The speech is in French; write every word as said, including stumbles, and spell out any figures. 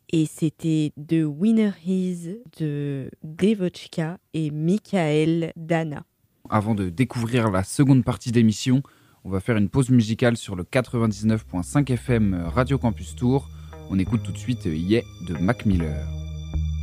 Et c'était The Winner Is de Devochka et Michael Dana. Avant de découvrir la seconde partie d'émission, on va faire une pause musicale sur le quatre-vingt-dix-neuf virgule cinq F M Radio Campus Tour. On écoute tout de suite Yeah de Mac Miller.